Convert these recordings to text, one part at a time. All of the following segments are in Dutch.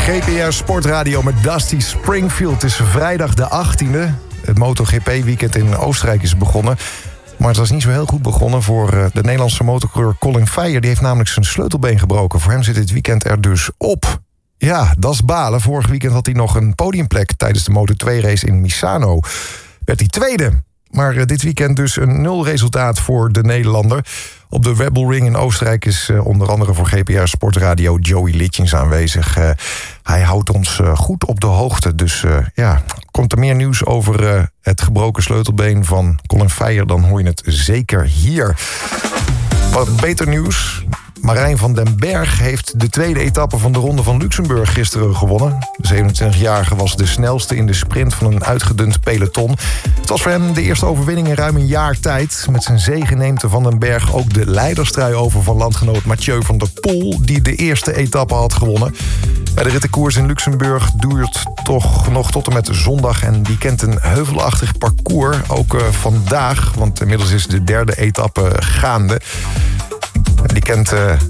GPR Sportradio met Dusty Springfield. Het is vrijdag de 18e. Het MotoGP-weekend in Oostenrijk is begonnen. Maar het was niet zo heel goed begonnen voor de Nederlandse motorcoureur Colin Feyer. Die heeft namelijk zijn sleutelbeen gebroken. Voor hem zit dit weekend er dus op. Ja, dat is balen. Vorig weekend had hij nog een podiumplek tijdens de Moto2-race in Misano. Werd hij tweede. Maar dit weekend dus een 0 resultaat voor de Nederlander. Op de Rebel Ring in Oostenrijk is onder andere voor GPR Sportradio Joey Litjens aanwezig. Hij houdt ons goed op de hoogte. Dus komt er meer nieuws over het gebroken sleutelbeen van Colin Feyer, dan hoor je het zeker hier. Wat beter nieuws. Marijn van den Berg heeft de tweede etappe van de Ronde van Luxemburg gisteren gewonnen. De 27-jarige was de snelste in de sprint van een uitgedund peloton. Het was voor hem de eerste overwinning in ruim een jaar tijd. Met zijn zege neemt Van den Berg ook de leiderstrui over van landgenoot Mathieu van der Poel, die de eerste etappe had gewonnen. De rittenkoers in Luxemburg duurt toch nog tot en met zondag en die kent een heuvelachtig parcours. Ook vandaag, want inmiddels is de derde etappe gaande. Die kent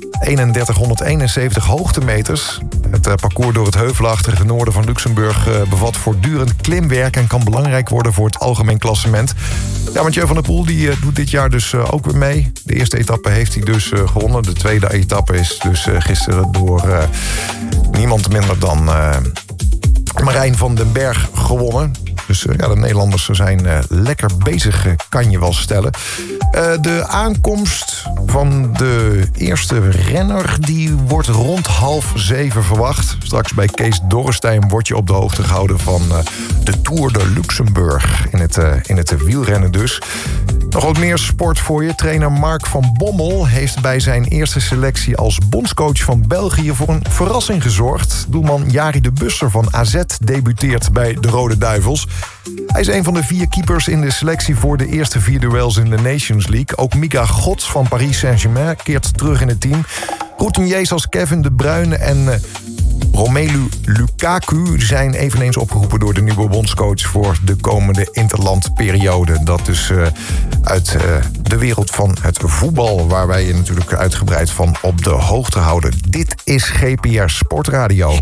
3171 hoogtemeters. Het parcours door het heuvelachtige noorden van Luxemburg bevat voortdurend klimwerk en kan belangrijk worden voor het algemeen klassement. Ja, Mathieu van der Poel die doet dit jaar dus ook weer mee. De eerste etappe heeft hij dus gewonnen. De tweede etappe is dus gisteren door niemand minder dan Marijn van den Berg gewonnen. Dus de Nederlanders zijn lekker bezig, kan je wel stellen. De aankomst van de eerste renner die wordt rond 6:30 verwacht. Straks bij Kees Dorrestein word je op de hoogte gehouden van de Tour de Luxemburg. In het wielrennen dus. Nog wat meer sport voor je. Trainer Mark van Bommel heeft bij zijn eerste selectie als bondscoach van België voor een verrassing gezorgd. Doelman Jari de Busser van AZ debuteert bij de Rode Duivels. Hij is een van de 4 keepers in de selectie voor de eerste 4 duels in de Nations League. Ook Mika Gods van Paris Saint-Germain keert terug in het team. Routiniers als Kevin De Bruyne en Romelu Lukaku zijn eveneens opgeroepen door de nieuwe bondscoach voor de komende interlandperiode. Dat dus uit de wereld van het voetbal, waar wij je natuurlijk uitgebreid van op de hoogte houden. Dit is GPR Sportradio.